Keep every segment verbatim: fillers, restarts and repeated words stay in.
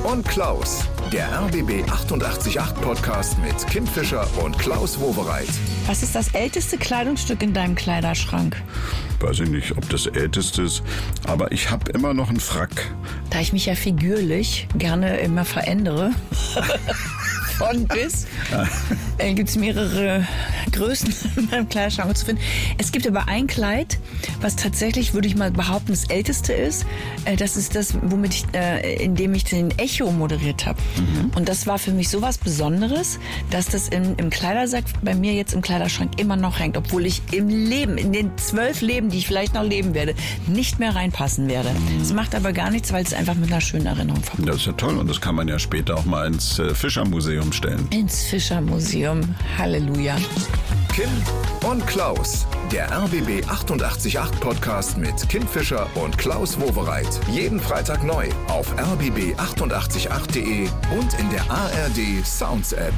und Klaus, der R B B achtundachtzig Komma acht Podcast mit Kim Fischer und Klaus Wowereit. Was ist das älteste Kleidungsstück in deinem Kleiderschrank? Weiß ich nicht, ob das älteste ist, aber ich habe immer noch einen Frack. Da ich mich ja figürlich gerne immer verändere, von bis, äh, gibt es mehrere Größen in meinem Kleiderschrank zu finden. Es gibt aber ein Kleid, was tatsächlich, würde ich mal behaupten, das älteste ist. Äh, das ist das, womit ich, äh, in dem ich den Echo moderiert habe. Mhm. Und das war für mich sowas Besonderes, dass das in, im Kleidersack bei mir jetzt im Kleiderschrank immer noch hängt, obwohl ich im Leben, in den zwölf Leben, die ich vielleicht noch leben werde, nicht mehr reinpassen werde. Es mhm. macht aber gar nichts, weil es einfach mit einer schönen Erinnerung verbunden ist. Das ist ja toll und das kann man ja später auch mal ins äh, Fischermuseum stellen. Ins Fischermuseum. Halleluja. Kim und Klaus, der R B B achtundachtzig Komma acht Podcast mit Kim Fischer und Klaus Wowereit. Jeden Freitag neu auf r b b achtundachtzig Komma acht punkt de und in der A R D Sounds App.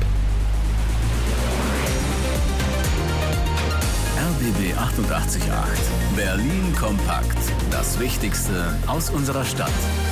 R B B achtundachtzig Komma acht. Berlin kompakt. Das Wichtigste aus unserer Stadt.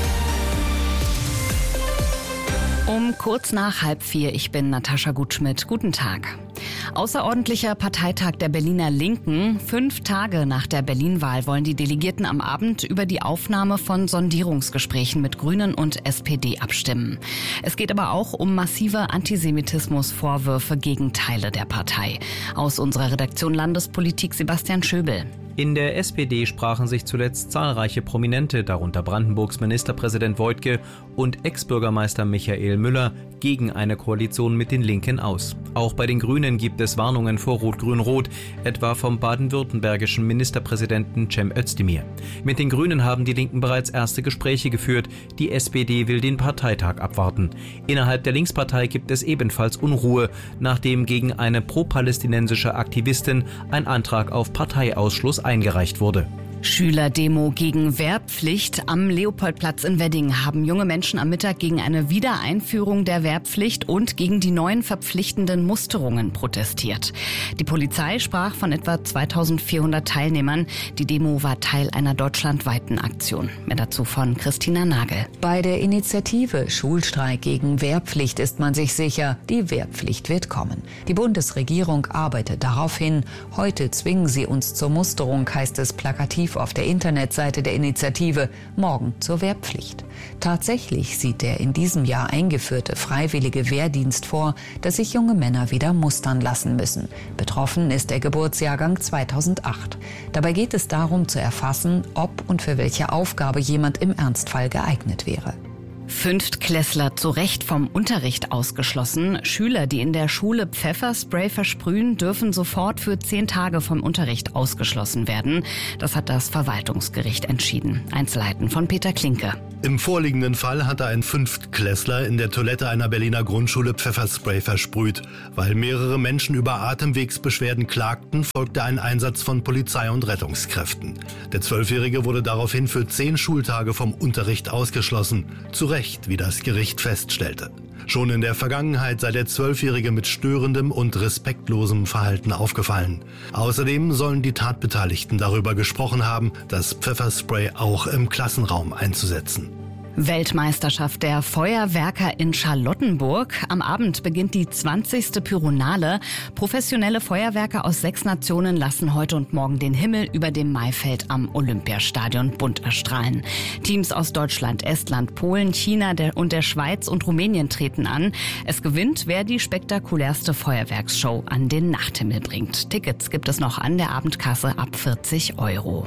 Um kurz nach halb vier, ich bin Natascha Gutschmidt. Guten Tag. Außerordentlicher Parteitag der Berliner Linken. Fünf Tage nach der Berlin-Wahl wollen die Delegierten am Abend über die Aufnahme von Sondierungsgesprächen mit Grünen und S P D abstimmen. Es geht aber auch um massive Antisemitismusvorwürfe gegen Teile der Partei. Aus unserer Redaktion Landespolitik Sebastian Schöbel. In der S P D sprachen sich zuletzt zahlreiche Prominente, darunter Brandenburgs Ministerpräsident Woidke und Ex-Bürgermeister Michael Müller, gegen eine Koalition mit den Linken aus. Auch bei den Grünen gibt es Warnungen vor Rot-Grün-Rot, etwa vom baden-württembergischen Ministerpräsidenten Cem Özdemir. Mit den Grünen haben die Linken bereits erste Gespräche geführt. Die S P D will den Parteitag abwarten. Innerhalb der Linkspartei gibt es ebenfalls Unruhe, nachdem gegen eine pro-palästinensische Aktivistin ein Antrag auf Parteiausschluss eingereicht wurde. Schülerdemo gegen Wehrpflicht. Am Leopoldplatz in Wedding haben junge Menschen am Mittag gegen eine Wiedereinführung der Wehrpflicht und gegen die neuen verpflichtenden Musterungen protestiert. Die Polizei sprach von etwa zweitausendvierhundert Teilnehmern. Die Demo war Teil einer deutschlandweiten Aktion. Mehr dazu von Christina Nagel. Bei der Initiative Schulstreik gegen Wehrpflicht ist man sich sicher, die Wehrpflicht wird kommen. Die Bundesregierung arbeitet darauf hin. Heute zwingen sie uns zur Musterung, heißt es plakativ auf der Internetseite der Initiative, morgen zur Wehrpflicht. Tatsächlich sieht der in diesem Jahr eingeführte freiwillige Wehrdienst vor, dass sich junge Männer wieder mustern lassen müssen. Betroffen ist der Geburtsjahrgang zweitausendacht. Dabei geht es darum zu erfassen, ob und für welche Aufgabe jemand im Ernstfall geeignet wäre. Fünftklässler zu Recht vom Unterricht ausgeschlossen. Schüler, die in der Schule Pfefferspray versprühen, dürfen sofort für zehn Tage vom Unterricht ausgeschlossen werden. Das hat das Verwaltungsgericht entschieden. Einzelheiten von Peter Klinke. Im vorliegenden Fall hatte ein Fünftklässler in der Toilette einer Berliner Grundschule Pfefferspray versprüht. Weil mehrere Menschen über Atemwegsbeschwerden klagten, folgte ein Einsatz von Polizei und Rettungskräften. Der Zwölfjährige wurde daraufhin für zehn Schultage vom Unterricht ausgeschlossen. Zu Recht, wie das Gericht feststellte. Schon in der Vergangenheit sei der Zwölfjährige mit störendem und respektlosem Verhalten aufgefallen. Außerdem sollen die Tatbeteiligten darüber gesprochen haben, das Pfefferspray auch im Klassenraum einzusetzen. Weltmeisterschaft der Feuerwerker in Charlottenburg. Am Abend beginnt die zwanzigste Pyronale. Professionelle Feuerwerker aus sechs Nationen lassen heute und morgen den Himmel über dem Maifeld am Olympiastadion bunt erstrahlen. Teams aus Deutschland, Estland, Polen, China und der Schweiz und Rumänien treten an. Es gewinnt, wer die spektakulärste Feuerwerksshow an den Nachthimmel bringt. Tickets gibt es noch an der Abendkasse ab vierzig Euro.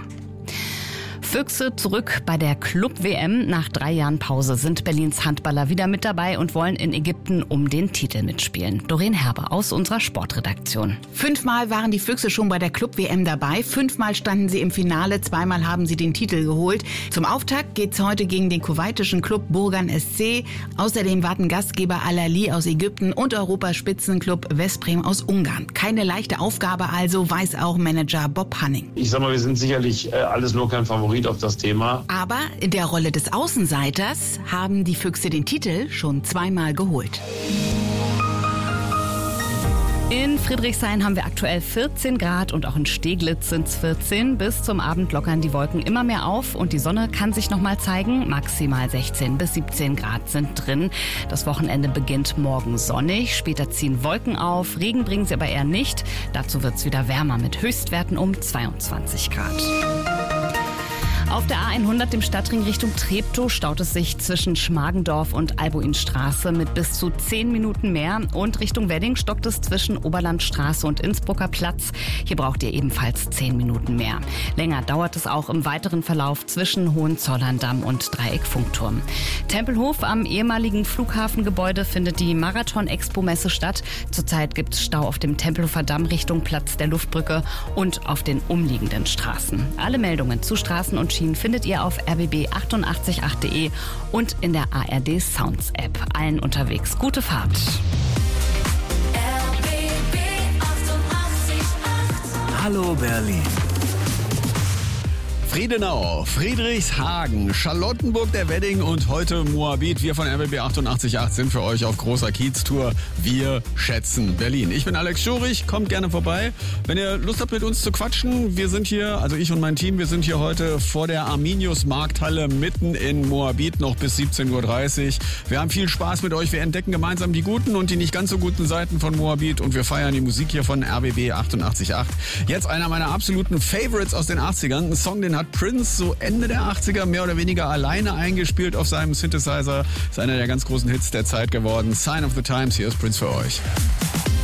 Füchse zurück bei der Club-W M. Nach drei Jahren Pause sind Berlins Handballer wieder mit dabei und wollen in Ägypten um den Titel mitspielen. Doreen Herber aus unserer Sportredaktion. Fünfmal waren die Füchse schon bei der Club-W M dabei. Fünfmal standen sie im Finale. Zweimal haben sie den Titel geholt. Zum Auftakt geht's heute gegen den kuwaitischen Club Burgan S C. Außerdem warten Gastgeber Al-Ahly aus Ägypten und Europaspitzenclub Veszprém aus Ungarn. Keine leichte Aufgabe also, weiß auch Manager Bob Hanning. Ich sag mal, wir sind sicherlich äh, alles nur kein Favorit auf das Thema. Aber in der Rolle des Außenseiters haben die Füchse den Titel schon zweimal geholt. In Friedrichshain haben wir aktuell vierzehn Grad und auch in Steglitz sind es vierzehn. Bis zum Abend lockern die Wolken immer mehr auf und die Sonne kann sich noch mal zeigen. Maximal sechzehn bis siebzehn Grad sind drin. Das Wochenende beginnt morgen sonnig. Später ziehen Wolken auf. Regen bringen sie aber eher nicht. Dazu wird es wieder wärmer mit Höchstwerten um zweiundzwanzig Grad. Auf der A hundert, dem Stadtring Richtung Treptow, staut es sich zwischen Schmargendorf und Albuinstraße mit bis zu zehn Minuten mehr. Und Richtung Wedding stockt es zwischen Oberlandstraße und Innsbrucker Platz. Hier braucht ihr ebenfalls zehn Minuten mehr. Länger dauert es auch im weiteren Verlauf zwischen Hohenzollern-Damm und Dreieck-Funkturm. Tempelhof am ehemaligen Flughafengebäude findet die Marathon-Expo-Messe statt. Zurzeit gibt es Stau auf dem Tempelhofer Damm Richtung Platz der Luftbrücke und auf den umliegenden Straßen. Alle Meldungen zu Straßen und Schienen findet ihr auf r b b achtundachtzig punkt acht punkt de und in der A R D Sounds App. Allen unterwegs gute Fahrt. R B B achtundachtzig Komma acht. Hallo Berlin. Friedenau, Friedrichshagen, Charlottenburg, der Wedding und heute Moabit. Wir von R B B achtundachtzig Komma acht sind für euch auf großer Kieztour. Wir schätzen Berlin. Ich bin Alex Schurich, kommt gerne vorbei. Wenn ihr Lust habt, mit uns zu quatschen, wir sind hier, also ich und mein Team, wir sind hier heute vor der Arminius Markthalle mitten in Moabit noch bis siebzehn Uhr dreißig. Wir haben viel Spaß mit euch. Wir entdecken gemeinsam die guten und die nicht ganz so guten Seiten von Moabit und wir feiern die Musik hier von R B B achtundachtzig Komma acht. Jetzt einer meiner absoluten Favorites aus den achtzigern. Ein Song, den hat Prince so Ende der achtziger mehr oder weniger alleine eingespielt auf seinem Synthesizer. Ist einer der ganz großen Hits der Zeit geworden. Sign of the Times, hier ist Prince für euch.